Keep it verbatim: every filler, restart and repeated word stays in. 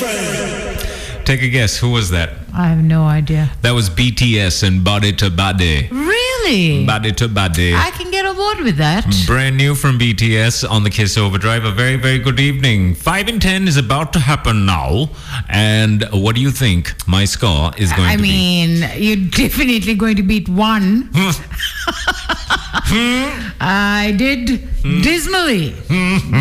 Take a guess. Who was that? I have no idea. That was B T S and Body to Body. Really? Body to Body. I can get on board with that. Brand new from B T S on the Kiss Overdrive. A very, very good evening. five in ten is about to happen now. And what do you think my score is going I to mean, you're definitely going to beat one. I did dismally.